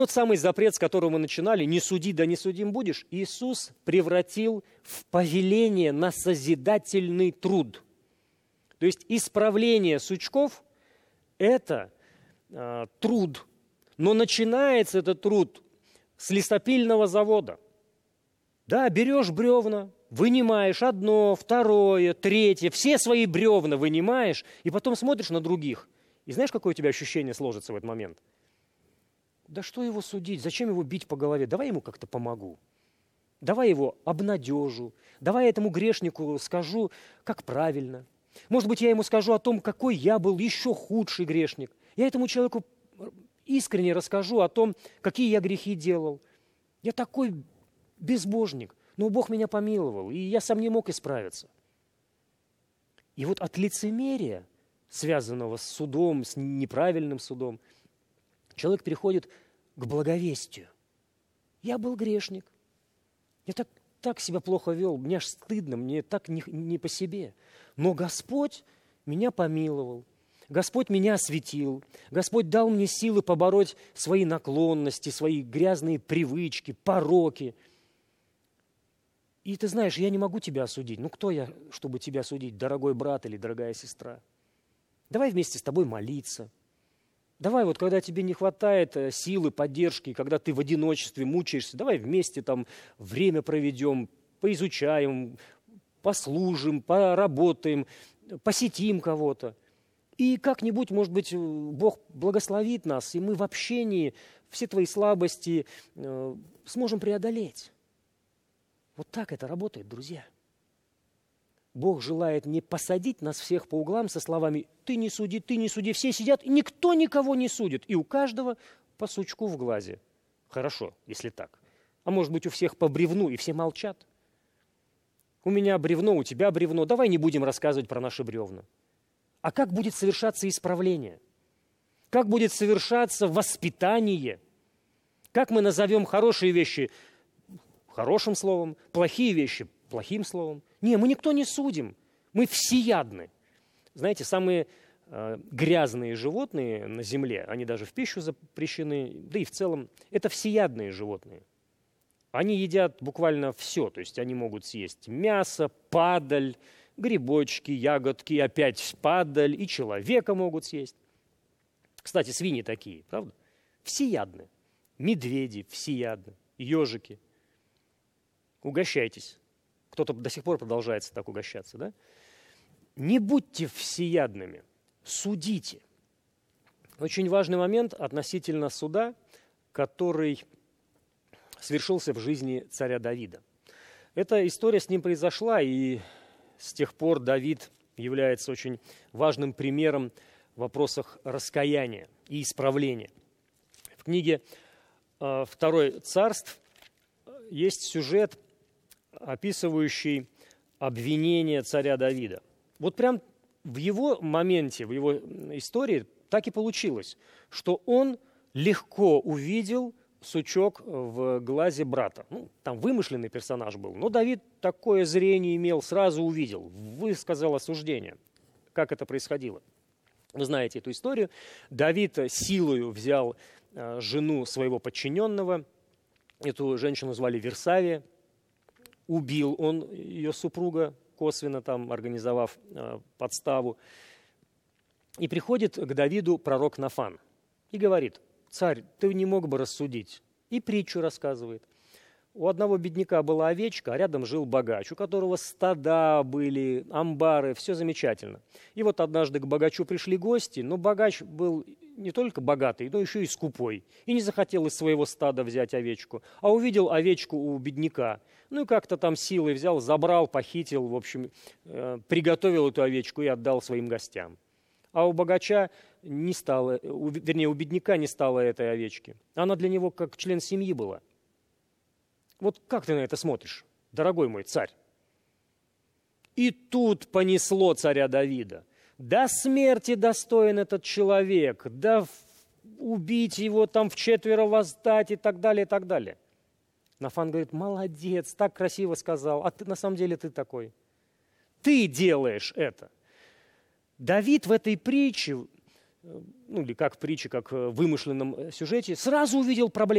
Тот самый запрет, с которого мы начинали, «не суди, да не судим будешь», Иисус превратил в повеление на созидательный труд. То есть исправление сучков – это труд. Но начинается этот труд с лесопильного завода. Да, берешь бревна, вынимаешь одно, второе, третье, все свои бревна вынимаешь, и потом смотришь на других. И знаешь, какое у тебя ощущение сложится в этот момент? Да что его судить, зачем его бить по голове? Давай ему как-то помогу. Давай его обнадежу. Давай этому грешнику скажу, как правильно. Может быть, я ему скажу о том, какой я был еще худший грешник. Я этому человеку искренне расскажу о том, какие я грехи делал. Я такой безбожник, но Бог меня помиловал, и я сам не мог исправиться. И вот от лицемерия, связанного с судом, с неправильным судом, человек переходит к благовестию. Я был грешник. Я так себя плохо вел, мне аж стыдно, мне так не по себе. Но Господь меня помиловал, Господь меня осветил, Господь дал мне силы побороть свои наклонности, свои грязные привычки, пороки. И ты знаешь, я не могу тебя осудить. Ну кто я, чтобы тебя осудить, дорогой брат или дорогая сестра? Давай вместе с тобой молиться. Давай вот, когда тебе не хватает силы, поддержки, когда ты в одиночестве мучаешься, давай вместе там время проведем, поизучаем, послужим, поработаем, посетим кого-то. И как-нибудь, может быть, Бог благословит нас, и мы в общении все твои слабости сможем преодолеть. Вот так это работает, друзья. Бог желает не посадить нас всех по углам со словами ты не суди, все сидят, и никто никого не судит, и у каждого по сучку в глазе. Хорошо, если так. А может быть, у всех по бревну, и все молчат. У меня бревно, у тебя бревно, давай не будем рассказывать про наши бревна. А как будет совершаться исправление? Как будет совершаться воспитание? Как мы назовем хорошие вещи хорошим словом, плохие вещи плохим словом? Не, мы никто не судим, мы всеядны. Знаете, самые грязные животные на земле, они даже в пищу запрещены, да и в целом, это всеядные животные. Они едят буквально все, то есть они могут съесть мясо, падаль, грибочки, ягодки, опять падаль, и человека могут съесть. Кстати, свиньи такие, правда? Всеядны. Медведи всеядны, ежики. Угощайтесь. Кто-то до сих пор продолжается так угощаться, да? Не будьте всеядными, судите. Очень важный момент относительно суда, который свершился в жизни царя Давида. Эта история с ним произошла, и с тех пор Давид является очень важным примером в вопросах раскаяния и исправления. В книге «Второе царств» есть сюжет, описывающий обвинение царя Давида. Вот прям в его моменте, в его истории так и получилось, что он легко увидел сучок в глазе брата. Ну, там вымышленный персонаж был, но Давид такое зрение имел, сразу увидел, высказал осуждение. Как это происходило? Вы знаете эту историю. Давид силою взял жену своего подчиненного, эту женщину звали Версавия, убил он ее супруга, косвенно там организовав подставу. И приходит к Давиду пророк Нафан и говорит: «Царь, ты не мог бы рассудить?» И притчу рассказывает. У одного бедняка была овечка, а рядом жил богач, у которого стада были, амбары, все замечательно. И вот однажды к богачу пришли гости, но богач был не только богатый, но еще и скупой. И не захотел из своего стада взять овечку, а увидел овечку у бедняка. Ну и как-то там силой взял, забрал, похитил, в общем, приготовил эту овечку и отдал своим гостям. А у богача не стало, вернее, у бедняка не стало этой овечки. Она для него как член семьи была. Вот как ты на это смотришь, дорогой мой царь? И тут понесло царя Давида. До смерти достоин этот человек, да убить его там вчетверо воздать и так далее, и так далее. Нафан говорит: молодец, так красиво сказал, а ты на самом деле ты такой. Ты делаешь это. Давид в этой притче, ну или как в притче, как в вымышленном сюжете, сразу увидел проблему.